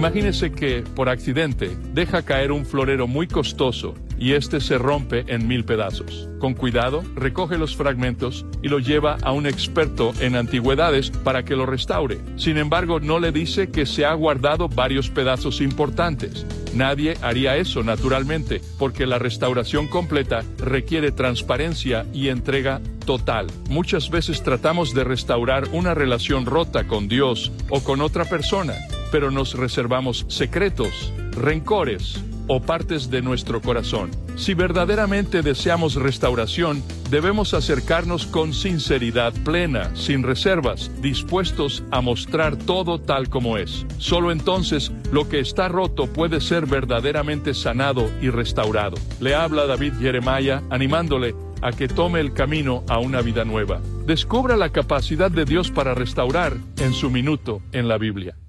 Imagínese que, por accidente, deja caer un florero muy costoso y este se rompe en 1000 pedazos. Con cuidado, recoge los fragmentos y lo lleva a un experto en antigüedades para que lo restaure. Sin embargo, no le dice que se ha guardado varios pedazos importantes. Nadie haría eso naturalmente, porque la restauración completa requiere transparencia y entrega total. Muchas veces tratamos de restaurar una relación rota con Dios o con otra persona, pero nos reservamos secretos, rencores o partes de nuestro corazón. Si verdaderamente deseamos restauración, debemos acercarnos con sinceridad plena, sin reservas, dispuestos a mostrar todo tal como es. Solo entonces, lo que está roto puede ser verdaderamente sanado y restaurado. Le habla David Jeremiah, animándole a que tome el camino a una vida nueva. Descubra la capacidad de Dios para restaurar en su minuto en la Biblia.